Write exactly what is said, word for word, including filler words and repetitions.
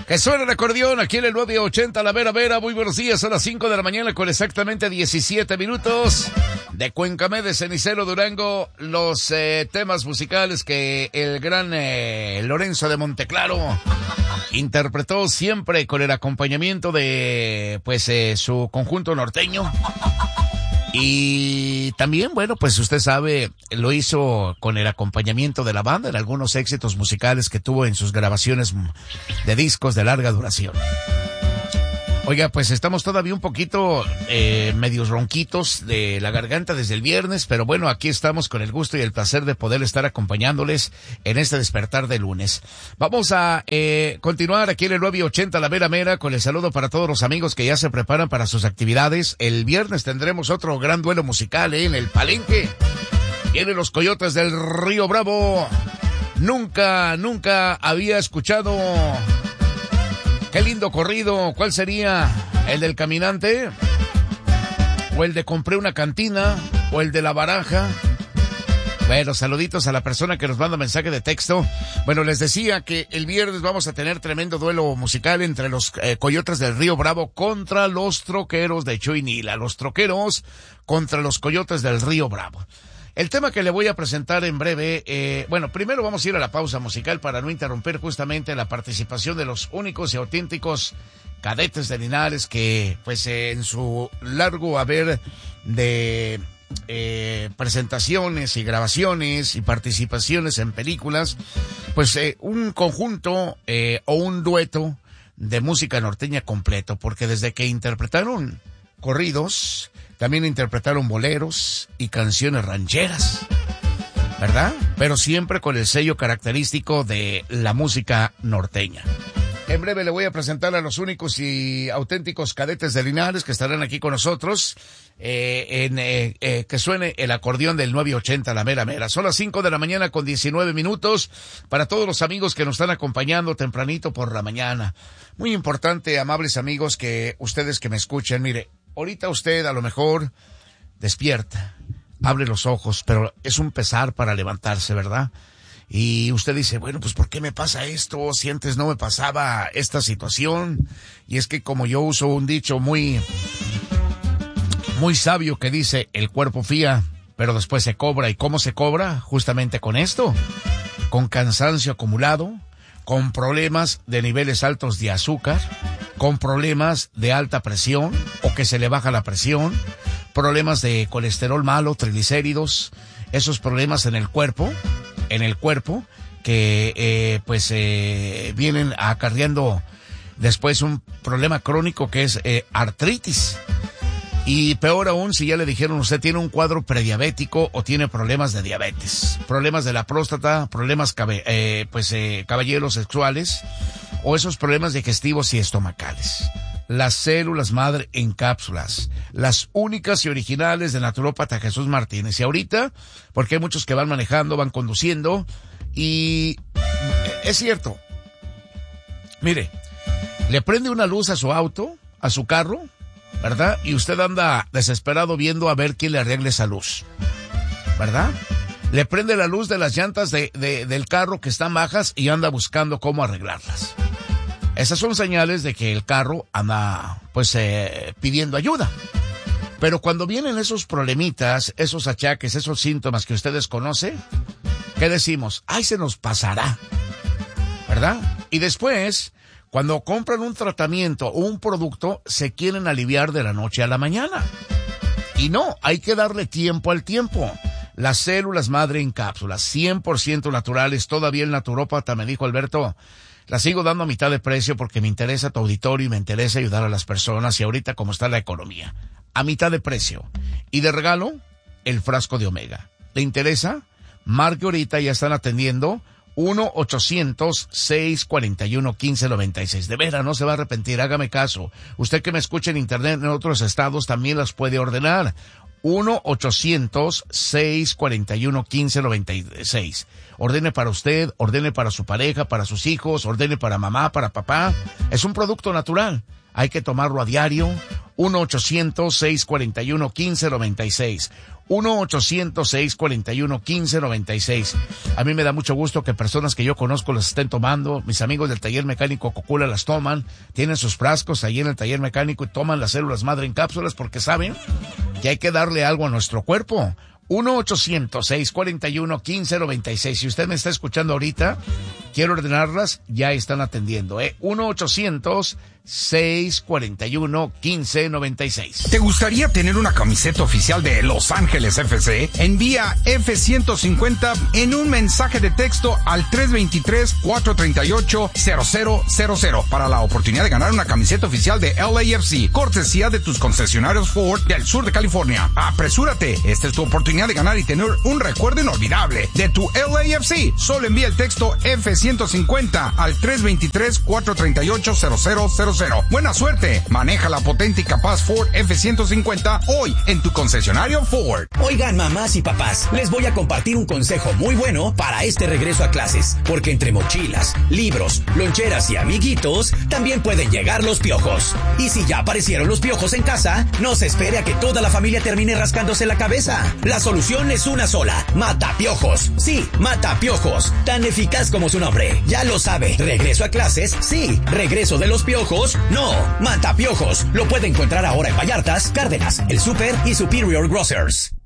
Que suena el acordeón aquí en el nueve ochenta, la Vera Vera. Muy buenos días, a las cinco de la mañana con exactamente diecisiete minutos. De Cuencamé, de Cenicero, Durango, los eh, temas musicales que el gran eh, Lorenzo de Monteclaro interpretó siempre con el acompañamiento de pues eh, su conjunto norteño. Y también, bueno, pues usted sabe, lo hizo con el acompañamiento de la banda en algunos éxitos musicales que tuvo en sus grabaciones de discos de larga duración. Oiga, pues estamos todavía un poquito eh, medios ronquitos de la garganta desde el viernes, pero bueno, aquí estamos con el gusto y el placer de poder estar acompañándoles en este despertar de lunes. Vamos a eh, continuar aquí en el nueve ochenta, la Mera Mera, con el saludo para todos los amigos que ya se preparan para sus actividades. El viernes tendremos otro gran duelo musical ¿eh? en el Palenque. Vienen los Coyotes del Río Bravo. Nunca, nunca había escuchado... Qué lindo corrido. ¿Cuál sería? ¿El del caminante? ¿O el de compré una cantina? ¿O el de la baraja? Bueno, saluditos a la persona que nos manda mensaje de texto. Bueno, les decía que el viernes vamos a tener tremendo duelo musical entre los eh, Coyotes del Río Bravo contra los Troqueros de Choinila. Los Troqueros contra los Coyotes del Río Bravo. El tema que le voy a presentar en breve, eh, bueno, primero vamos a ir a la pausa musical para no interrumpir justamente la participación de los únicos y auténticos cadetes de Linares que, pues, eh, en su largo haber de eh, presentaciones y grabaciones y participaciones en películas, pues eh, un conjunto eh, o un dueto de música norteña completo, porque desde que interpretaron corridos, también interpretaron boleros y canciones rancheras, ¿verdad? Pero siempre con el sello característico de la música norteña. En breve le voy a presentar a los únicos y auténticos cadetes de Linares que estarán aquí con nosotros. Eh, en eh, eh, que suene el acordeón del nueve ochenta, la Mera Mera. Son las cinco de la mañana con diecinueve minutos para todos los amigos que nos están acompañando tempranito por la mañana. Muy importante, amables amigos, que ustedes que me escuchen, mire, ahorita usted a lo mejor despierta, abre los ojos, pero es un pesar para levantarse, ¿verdad? Y usted dice, bueno, pues ¿por qué me pasa esto? Si antes no me pasaba esta situación. Y es que como yo uso un dicho muy, muy sabio que dice, el cuerpo fía, pero después se cobra. ¿Y cómo se cobra? Justamente con esto, con cansancio acumulado, con problemas de niveles altos de azúcar, con problemas de alta presión o que se le baja la presión, problemas de colesterol malo, triglicéridos, esos problemas en el cuerpo, en el cuerpo que eh, pues eh, vienen acarreando después un problema crónico que es eh, artritis. Y peor aún si ya le dijeron usted tiene un cuadro prediabético o tiene problemas de diabetes, problemas de la próstata, problemas cabe, eh, pues eh, caballeros sexuales o esos problemas digestivos y estomacales. Las células madre en cápsulas, las únicas y originales de naturópata Jesús Martínez. Y ahorita, porque hay muchos que van manejando, van conduciendo y es cierto, mire, le prende una luz a su auto, a su carro, ¿verdad? Y usted anda desesperado viendo a ver quién le arregle esa luz, ¿verdad? Le prende la luz de las llantas de, de, del carro que están bajas y anda buscando cómo arreglarlas. Esas son señales de que el carro anda, pues, eh, pidiendo ayuda. Pero cuando vienen esos problemitas, esos achaques, esos síntomas que ustedes conocen, ¿qué decimos? ¡Ay, se nos pasará! ¿Verdad? Y después, cuando compran un tratamiento o un producto, se quieren aliviar de la noche a la mañana. Y no, hay que darle tiempo al tiempo. Las células madre en cápsulas, cien por ciento naturales. Todavía el naturópata me dijo, Alberto, la sigo dando a mitad de precio porque me interesa tu auditorio y me interesa ayudar a las personas y ahorita como está la economía. A mitad de precio. Y de regalo, el frasco de Omega. ¿Le interesa? Marque ahorita, ya están atendiendo uno ochocientos, seiscientos cuarenta y uno, quince noventa y seis. De veras, no se va a arrepentir, hágame caso. Usted que me escucha en internet en otros estados también las puede ordenar. uno ochocientos, seiscientos cuarenta y uno, quince noventa y seis. Ordene para usted, ordene para su pareja, para sus hijos, ordene para mamá, para papá. Es un producto natural. Hay que tomarlo a diario uno ochocientos, seiscientos cuarenta y uno, quince noventa y seis. uno ochocientos, seiscientos cuarenta y uno, quince noventa y seis. A mí me da mucho gusto que personas que yo conozco las estén tomando. Mis amigos del taller mecánico Cocula las toman, tienen sus frascos ahí en el taller mecánico y toman las células madre en cápsulas porque saben que hay que darle algo a nuestro cuerpo. uno ochocientos, seiscientos cuarenta y uno, quince noventa y seis. Si usted me está escuchando ahorita, quiero ordenarlas, ya están atendiendo, ¿eh? uno ochocientos, seiscientos cuarenta y uno, quince noventa y seis. ¿Te gustaría tener una camiseta oficial de Los Ángeles F C? Envía F ciento cincuenta en un mensaje de texto al tres dos tres, cuatro tres ocho, cero cero cero cero para la oportunidad de ganar una camiseta oficial de L A F C, cortesía de tus concesionarios Ford del sur de California. Apresúrate, esta es tu oportunidad de ganar y tener un recuerdo inolvidable de tu L A F C. Solo envía el texto F ciento cincuenta al tres dos tres, cuatro tres ocho, cero cero cero cero. Buena suerte, maneja la potente y capaz Ford F ciento cincuenta hoy en tu concesionario Ford. Oigan, mamás y papás, les voy a compartir un consejo muy bueno para este regreso a clases, porque entre mochilas, libros, loncheras y amiguitos, también pueden llegar los piojos. Y si ya aparecieron los piojos en casa, no se espere a que toda la familia termine rascándose la cabeza. La solución es una sola: Mata Piojos. Sí, Mata Piojos, tan eficaz como su nombre. Ya lo sabe, regreso a clases, sí, regreso de los piojos, no, Mata Piojos. Lo puede encontrar ahora en Vallartas, Cárdenas, El Super y Superior Grocers.